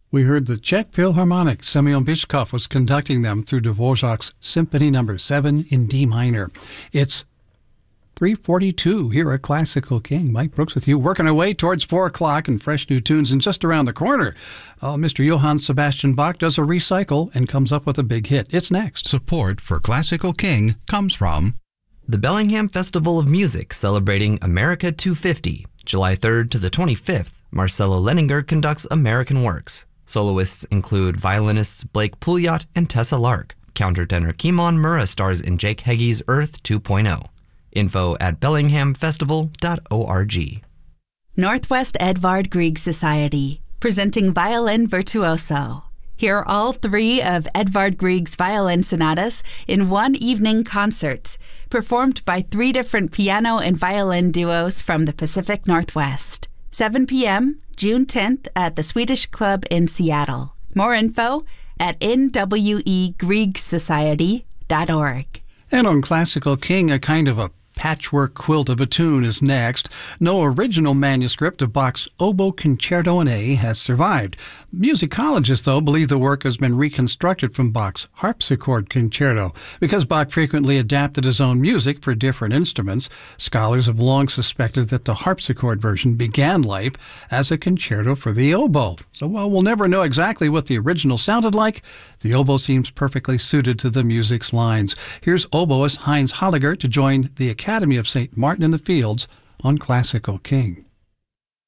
We heard the Czech Philharmonic. Semyon Bychkov was conducting them through Dvorak's Symphony No. 7 in D minor. It's 3:42 here at Classical King. Mike Brooks with you, working our way towards 4 o'clock and fresh new tunes. And just around the corner, Mr. Johann Sebastian Bach does a recycle and comes up with a big hit. It's next. Support for Classical King comes from the Bellingham Festival of Music, celebrating America 250. July 3rd to the 25th, Marcelo Leninger conducts American Works. Soloists include violinists Blake Pouliot and Tessa Lark. Countertenor Kimon Murrah stars in Jake Heggie's Earth 2.0. Info at bellinghamfestival.org. Northwest Edvard Grieg Society, presenting Violin Virtuoso. Hear all 3 of Edvard Grieg's violin sonatas in one evening concert, performed by 3 different piano and violin duos from the Pacific Northwest. 7 p.m., June 10th at the Swedish Club in Seattle. More info at nwegreegsociety.org. And on Classical King, a kind of a patchwork quilt of a tune is next. No original manuscript of Bach's Oboe Concerto in A has survived. Musicologists, though, believe the work has been reconstructed from Bach's harpsichord concerto. Because Bach frequently adapted his own music for different instruments, scholars have long suspected that the harpsichord version began life as a concerto for the oboe. So while we'll never know exactly what the original sounded like, the oboe seems perfectly suited to the music's lines. Here's oboist Heinz Holliger to join the Academy of St. Martin in the Fields on Classical King.